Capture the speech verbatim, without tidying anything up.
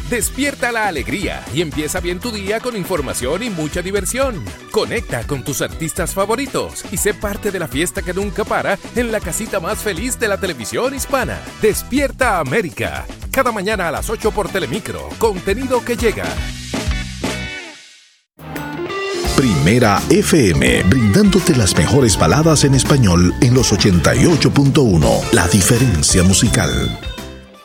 Despierta la alegría y empieza bien tu día con información y mucha diversión. Conecta con tus artistas favoritos y sé parte de la fiesta que nunca para en la casita más feliz de la televisión hispana. Despierta América. Cada mañana a las ocho por Telemicro. Contenido que llega. Primera F M, brindándote las mejores baladas en español en los ochenta y ocho punto uno. La diferencia musical.